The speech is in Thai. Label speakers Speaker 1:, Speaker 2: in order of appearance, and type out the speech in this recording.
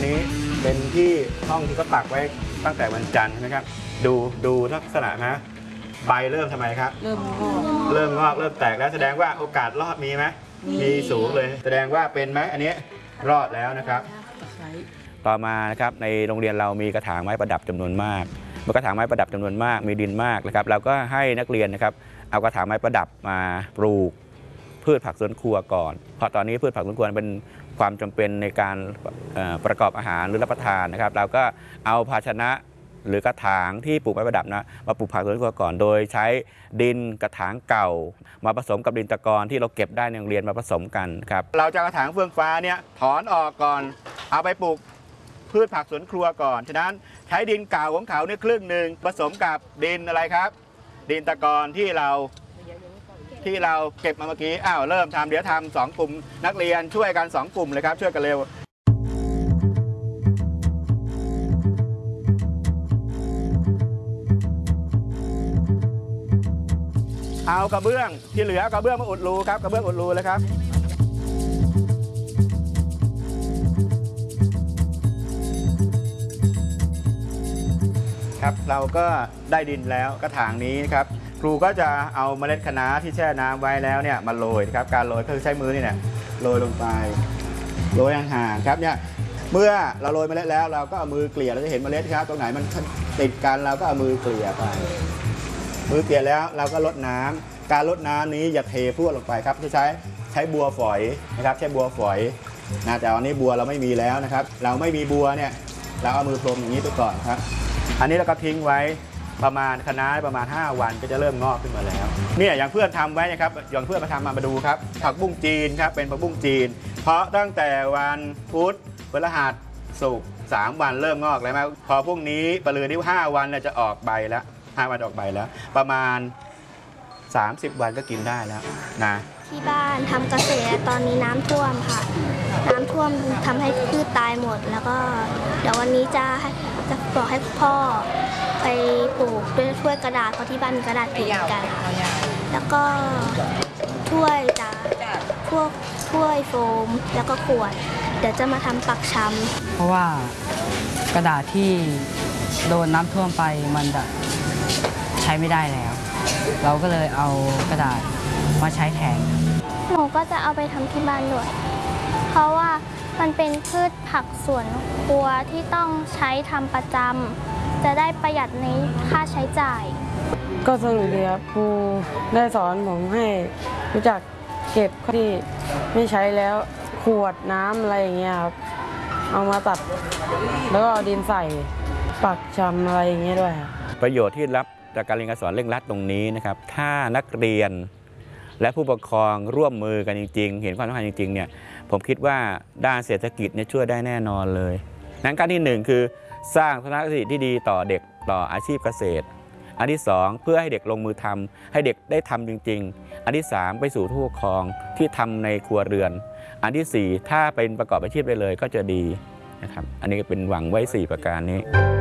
Speaker 1: นี้เป็นที่ห้องที่เขาปักไว้ตั้งแต่วันจันทร์ใช่ไหมครับดูลักษณะนะใบเริ่มทำไมครับเริ่มงอกเริ่มแตกแล้วแสดงว่าโอกาสรอดมีไหมมีสูงเลยแสดงว่าเป็นไหมอันนี้รอดแล้วนะครับต่อมานะครับในโรงเรียนเรามีกระถางไม้ประดับจำนวนมากเมื่อกระถางไม้ประดับจำนวนมากมีดินมากนะครับเราก็ให้นักเรียนนะครับเอากระถางไม้ประดับมาปลูกพืชผักสวนครัวก่อนเพราะตอนนี้พืชผักสวนครัวเป็นความจำเป็นในการประกอบอาหารหรือรับประทานนะครับเราก็เอาภาชนะหรือกระถางที่ปลูกไม้ประดับนะมาปลูกผักสวนครัวก่อนโดยใช้ดินกระถางเก่ามาผสมกับดินตะกอนที่เราเก็บได้ในโรงเรียนมาผสมกันครับเราจะกระถางเฟื่องฟ้าเนี่ยถอนออกก่อนเอาไปปลูกพืชผักสวนครัวก่อนฉะนั้นใช้ดินเก่าของเขาเนี่ยครึ่งหนึ่งผสมกับดินอะไรครับดินตะกอนที่เราเก็บมาเมื่อกี้เริ่มทำเดี๋ยวทำ2 กลุ่มนักเรียนช่วยกัน2 กลุ่มเลยครับช่วยกันเร็วเอากระเบื้องที่เหลือกระเบื้องมาอุดรูครับกระเบื้องอุดรูเลยครับครับเราก็ได้ดินแล้วกระถางนี้นะครับครูก็จะเอาเมล็ดคะน้าที่แช่น้ำไว้แล้วเนี่ยมาโรยครับการโรยคือใช้มือนี่เนี่ยโรยลงไปโรยห่างๆครับเนี่ยเมื่อเราโรยเมล็ดแล้วเราก็เอามือเกลี่ยเราจะเห็นเมล็ดครับตรงไหนมันติดกันเราก็เอามือเกลี่ยไปมือเกลี่ยแล้วเราก็ลดน้ำการลดน้ำนี้อย่าเทพรวดลงไปครับใช้บัวฝอยนะครับใช้บัวฝอยนะแต่วันนี้บัวเราไม่มีแล้วนะครับเราไม่มีบัวเนี่ยเราเอามือพรมอย่างนี้ไปก่อนครับอันนี้เราก็ทิ้งไว้ประมาณคะน้าประมาณ5 วันก็จะเริ่มงอกขึ้นมาแล้วเนี่ยอย่างเพื่อนทำไว้นะครับอย่างเพื่อนมาทำมาดูครับผักบุ้งจีนครับเป็นผักบุ้งจีนเพราะตั้งแต่วันพุธพฤหัสศุกร์3 วันเริ่มงอกแล้วพอพรุ่งนี้ปลือนิ้ว5 วันจะออกใบแล้ว5 วันออกใบแล้วประมาณ30 วันก็กินได้แล้วนะ
Speaker 2: ที่บ้านทำเกษตรตอนนี้น้ำท่วมค่ะน้ำท่วมทำให้พืชตายหมดแล้วก็เดี๋ยววันนี้จะบอกให้พ่อไปปลูกด้วยถ้วยกระดาษเพราะที่บ้านมีกระดาษติดกันแล้วก็ถ้วยพวกถ้วยโฟมแล้วก็ขวดเดี๋ยวจะมาทำปักชำ
Speaker 3: เพราะว่ากระดาษที่โดนน้ำท่วมไปมันจะใช้ไม่ได้แล้วเราก็เลยเอากระดาษมาใช้แทน
Speaker 2: หนูก็จะเอาไปทำที่บ้านด้วยเพราะว่ามันเป็นพืชผักสวนครัวที่ต้องใช้ทำประจำจะได้ประหยัดในค่าใช้จ่าย
Speaker 4: ก็สนุกดีครับครูได้สอนผมให้รู้จักเก็บที่ไม่ใช้แล้วขวดน้ำอะไรอย่างเงี้ยครับเอามาตัดแล้วก็ดินใส่ปักชำอะไรอย่างเงี้ยด้วย
Speaker 1: ประโยชน์ที่รับจากการเรียนการสอนเร่งรัดตรงนี้นะครับถ้านักเรียนและผู้ปกครองร่วมมือกันจริงๆเห็นความสำคัญจริงๆเนี่ยผมคิดว่าด้านเศรษฐกิจเนี่ยช่วยได้แน่นอนเลยนั้นการที่1คือสร้างทัศนคติที่ดีต่อเด็กต่ออาชีพเกษตรอันที่2เพื่อให้เด็กลงมือทำให้เด็กได้ทำจริงๆอันที่3ไปสู่ผู้ปกครองที่ทำในครัวเรือนอันที่4ถ้าเป็นประกอบอาชีพได้เลยก็จะดีนะครับอันนี้เป็นหวังไว้4 ประการนี้